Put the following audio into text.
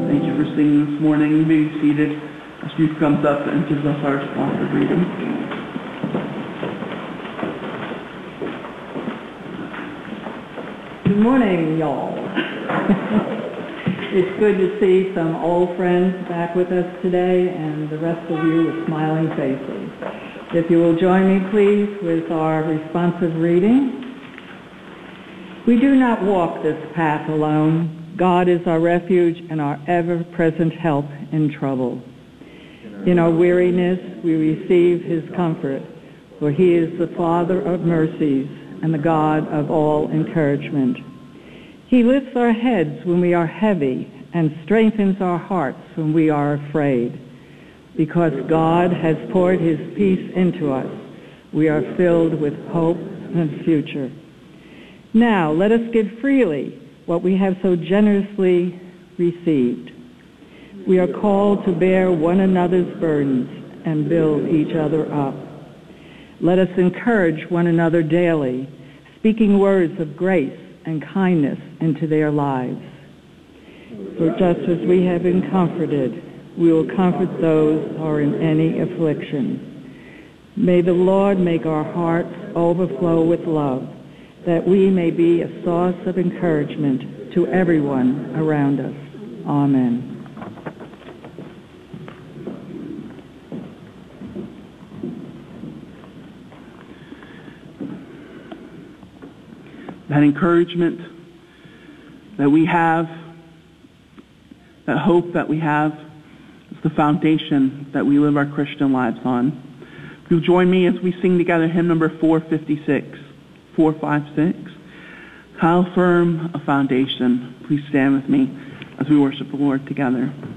Thank you for singing this morning. You may be seated as Ruth comes up and gives us our responsive reading. Good morning, y'all. It's good to see some old friends back with us today and the rest of you with smiling faces. If you will join me, please, with our responsive reading. We do not walk this path alone. God is our refuge and our ever-present help in trouble. In our weariness, we receive his comfort, for he is the Father of mercies and the God of all encouragement. He lifts our heads when we are heavy and strengthens our hearts when we are afraid. Because God has poured his peace into us, we are filled with hope and future. Now, let us give freely what we have so generously received. We are called to bear one another's burdens and build each other up. Let us encourage one another daily, speaking words of grace and kindness into their lives. For just as we have been comforted, we will comfort those who are in any affliction. May the Lord make our hearts overflow with love, that we may be a source of encouragement to everyone around us. Amen. That encouragement that we have, that hope that we have, is the foundation that we live our Christian lives on. You'll join me as we sing together hymn number 456. 456. How firm a foundation. Please stand with me as we worship the Lord together.